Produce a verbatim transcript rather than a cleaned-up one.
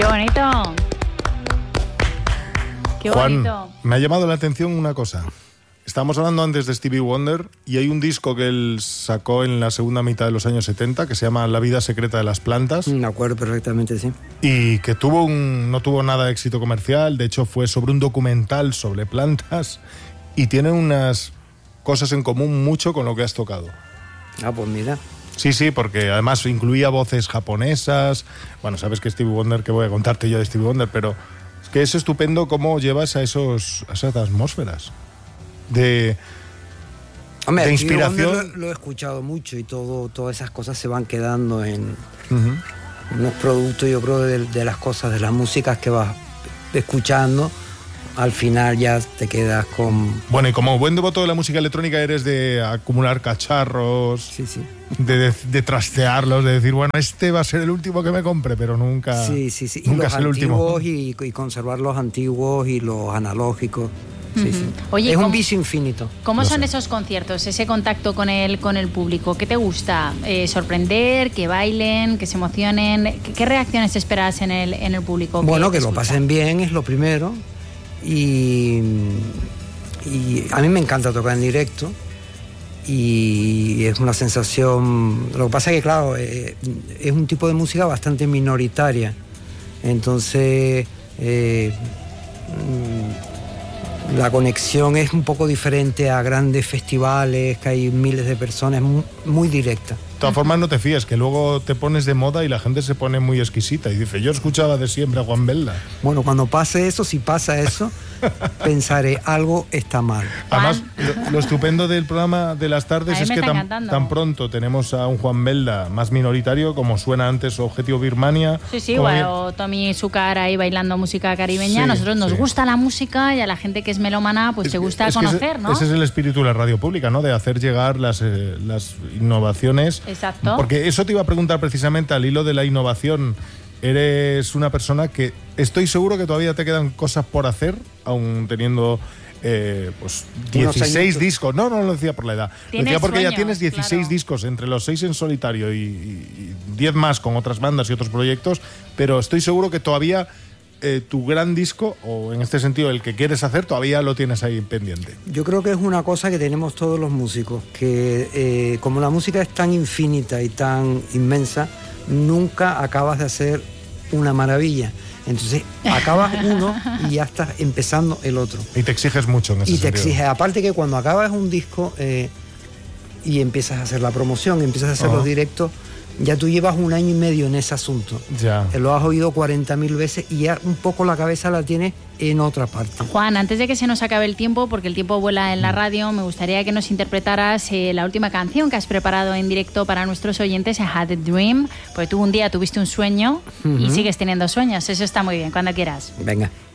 ¡Qué bonito! ¡Qué Juan, bonito! me ha llamado la atención una cosa. Estábamos hablando antes de Stevie Wonder y hay un disco que él sacó en la segunda mitad de los años setenta que se llama La vida secreta de las plantas. Me acuerdo perfectamente, sí. Y que tuvo un, no tuvo nada de éxito comercial, de hecho fue sobre un documental sobre plantas y tiene unas cosas en común mucho con lo que has tocado. Ah, pues mira. Sí, sí, porque además incluía voces japonesas. Bueno, sabes que Stevie Wonder, que voy a contarte yo de Stevie Wonder, pero es que es estupendo cómo llevas a, esos, a esas atmósferas de, Hombre, de Stevie Wonder inspiración. Lo, lo he escuchado mucho y todo, todas esas cosas se van quedando en Uh-huh. unos productos, yo creo, de, de las cosas, de las músicas que vas escuchando. Al final ya te quedas con... Bueno, y como buen devoto de la música electrónica eres de acumular cacharros, Sí, sí. de, de, de trastearlos, de decir, bueno, este va a ser el último que me compre, pero nunca, Sí, sí, sí. Y nunca los es el último. antiguos y, y conservar los antiguos y los analógicos. Sí, Ujú. sí. Oye, es un ¿cómo- vicio infinito. ¿Cómo Lo son sé. esos conciertos, ese contacto con el, con el público? ¿Qué te gusta? Eh, ¿Sorprender? ¿Que bailen? ¿Que se emocionen? ¿Qué, qué reacciones esperas en el, en el público? Bueno, te que lo escucha? pasen bien es lo primero. Y, y a mí me encanta tocar en directo. Y es una sensación... Lo que pasa es que, claro, eh, es un tipo de música bastante minoritaria. Entonces... eh, mm, la conexión es un poco diferente a grandes festivales, que hay miles de personas, es muy, muy directa. De todas formas, no te fíes, que luego te pones de moda y la gente se pone muy exquisita y dice, yo escuchaba de siempre a Juan Belda. Bueno, cuando pase eso, si pasa eso, pensaré, algo está mal. Además, lo, lo estupendo del programa de las A tardes mí es me que está tan, encantando. tan pronto tenemos a un Juan Belda más minoritario, como suena antes Objetivo Birmania. Sí, sí, como igual, o Tommy Zucar ahí bailando música caribeña. Sí, Nosotros nos sí. gusta la música y a la gente que es melómana pues Es te que- gusta es que conocer, ese, ¿no? Ese es el espíritu de la radio pública, ¿no? De hacer llegar las, eh, las innovaciones. Exacto. Porque eso te iba a preguntar precisamente al hilo de la innovación. Eres una persona que estoy seguro que todavía te quedan cosas por hacer, aun teniendo eh, pues Unos dieciséis añitos. discos. No, no lo decía por la edad. Lo Tienes decía porque ya sueños, tienes dieciséis claro. discos, entre los seis en solitario y, y, y diez más con otras bandas y otros proyectos, pero estoy seguro que todavía eh, tu gran disco, o en este sentido el que quieres hacer, todavía lo tienes ahí pendiente. Yo creo que es una cosa que tenemos todos los músicos, que eh, como la música es tan infinita y tan inmensa, nunca acabas de hacer una maravilla. Entonces acabas uno y ya estás empezando el otro. Y te exiges mucho en ese Y te sentido. exige, aparte que cuando acabas un disco eh, y empiezas a hacer la promoción, empiezas a hacer Ajá. los directos, ya tú llevas un año y medio en ese asunto. Ya. Eh, Lo has oído cuarenta mil veces y ya un poco la cabeza la tienes en otra parte. Juan, antes de que se nos acabe el tiempo, porque el tiempo vuela en la radio, me gustaría que nos interpretaras eh, la última canción que has preparado en directo para nuestros oyentes, I Had a Dream, porque tú un día tuviste un sueño y Ujú. sigues teniendo sueños. Eso está muy bien, cuando quieras. Venga.